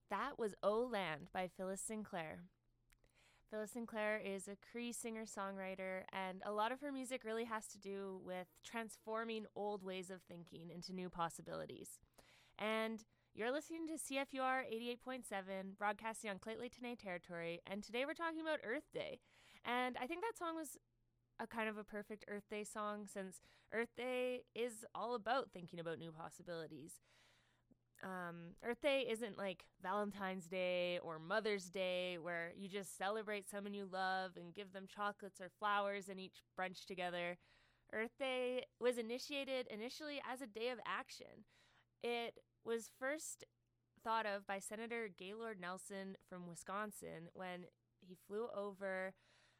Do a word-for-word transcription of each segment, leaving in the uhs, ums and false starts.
That was Oh Land by Phyllis Sinclair. Phyllis Sinclair is a Cree singer-songwriter, and a lot of her music really has to do with transforming old ways of thinking into new possibilities. And you're listening to C F U R eighty-eight point seven, broadcasting on Lheidli T'enneh territory, and today we're talking about Earth Day. And I think that song was a kind of a perfect Earth Day song, since Earth Day is all about thinking about new possibilities. Um, Earth Day isn't like Valentine's Day or Mother's Day, where you just celebrate someone you love and give them chocolates or flowers and eat brunch together. Earth Day was initiated initially as a day of action. It was first thought of by Senator Gaylord Nelson from Wisconsin when he flew over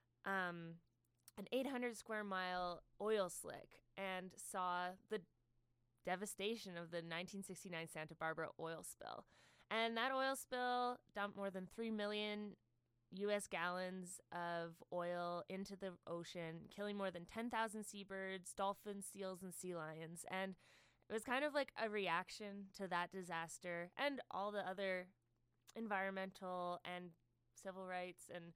um, an eight hundred square mile oil slick and saw the devastation of the nineteen sixty-nine Santa Barbara oil spill. And that oil spill dumped more than three million U S gallons of oil into the ocean, killing more than ten thousand seabirds, dolphins, seals, and sea lions. And it was kind of like a reaction to that disaster and all the other environmental and civil rights and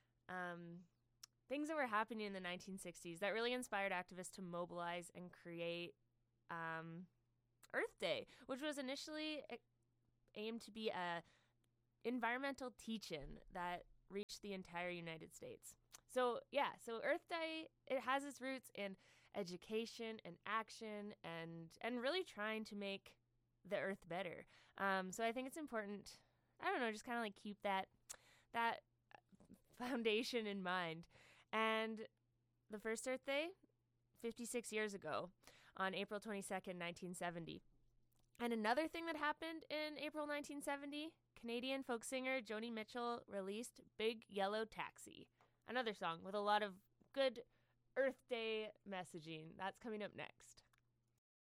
um, things that were happening in the nineteen sixties that really inspired activists to mobilize and create Um, Earth Day, which was initially aimed to be a environmental teach-in that reached the entire United States. So yeah, so Earth Day, it has its roots in education and action and and really trying to make the Earth better. Um, so I think it's important, I don't know, just kind of like keep that that foundation in mind. And the first Earth Day, fifty-six years ago, on April twenty-second, nineteen seventy. And another thing that happened in April nineteen seventy, Canadian folk singer Joni Mitchell released Big Yellow Taxi, another song with a lot of good Earth Day messaging. That's coming up next.